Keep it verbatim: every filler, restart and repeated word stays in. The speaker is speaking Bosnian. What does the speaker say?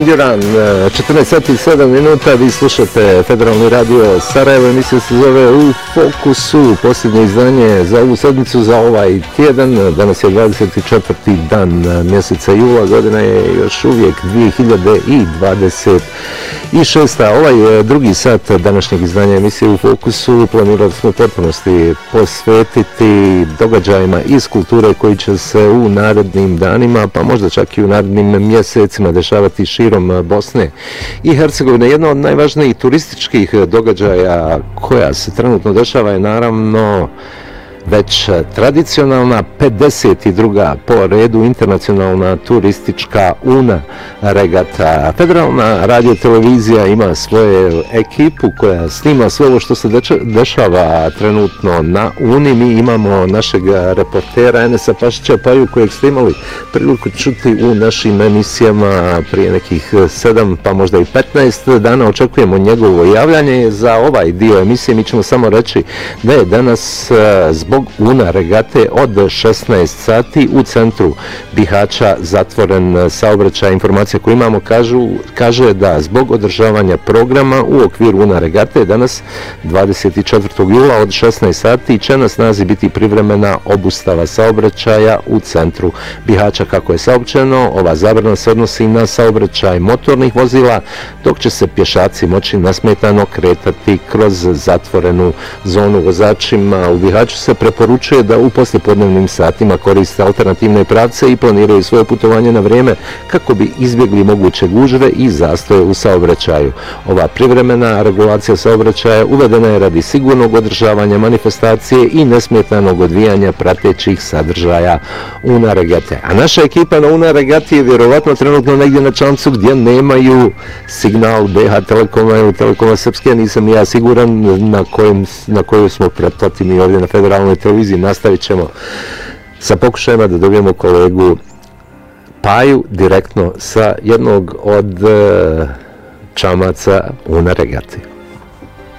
četrnaest sati i sedam minuta, vi slušate Federalni radio Sarajevo, emisija se zove U fokusu, posljednje izdanje za ovu sedmicu, za ovaj tjedan. Danas je dvadeset četvrti dan mjeseca jula, godina je još uvijek dvije hiljade dvadeset šesta. Ovaj drugi sat današnjeg izdanja emisije U fokusu planirali smo u potpunosti posvetiti događajima iz kulture koji će se u narednim danima, pa možda čak i u narednim mjesecima dešavati širom Bosne i Hercegovine. Jedno od najvažnijih turističkih događaja koja se trenutno dešava je naravno već tradicionalna pedeset druga po redu internacionalna turistička UNA regata. Federalna radiotelevizija ima svoju ekipu koja snima sve ovo što se dešava trenutno na UNI. Mi imamo našeg reportera Enesa Pašića Paju kojeg ste imali priliku čuti u našim emisijama prije nekih sedam pa možda i petnaest dana. Očekujemo njegovo javljanje za ovaj dio emisije. Mi ćemo samo reći da je danas zbog UNA regate od šesnaest sati u centru Bihaća zatvoren saobraćaj. Informacija koju imamo kažu, kaže da zbog održavanja programa u okviru UNA regate danas dvadeset četvrtog jula od šesnaest sati će na snazi biti privremena obustava saobraćaja u centru Bihaća. Kako je saopćeno, ova zabrana se odnosi na saobraćaj motornih vozila, dok će se pješaci moći nesmetano kretati kroz zatvorenu zonu. Vozačima u Bihaću se preporučuje da u poslijepodnevnim satima koriste alternativne pravce i planiraju svoje putovanje na vrijeme kako bi izbjegli moguće gužve i zastoje u saobraćaju. Ova privremena regulacija saobraćaja uvedena je radi sigurnog održavanja manifestacije i nesmetanog odvijanja pratećih sadržaja UNA regate. A naša ekipa na UNA regati je vjerovatno trenutno negdje na čamcu gdje nemaju signal B H Telekoma ili Telekoma Srpske. Nisam ja siguran na, kojim, na koju smo pretplatili ovdje na Federalnoj televiziji. Nastavit ćemo sa pokušajima da dobijemo kolegu Paju direktno sa jednog od čamaca UNA regate.